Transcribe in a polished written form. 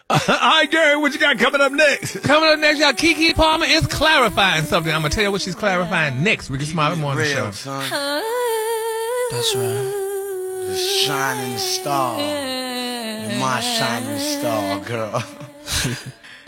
All right, Gary, what you got coming up next? Coming up next, y'all, Keke Palmer is clarifying something. I'm going to tell you what she's clarifying next. Rickey Smiley Morning Show. Son. That's right. The shining star. You're my shining star, girl.